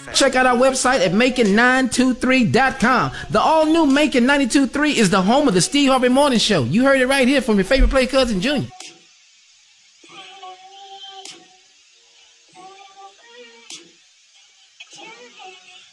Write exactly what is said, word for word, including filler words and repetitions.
Check out our website at Macon nine two three dot com. The all-new Macon ninety-two point three is the home of the Steve Harvey Morning Show. You heard it right here from your favorite play cousin, Junior.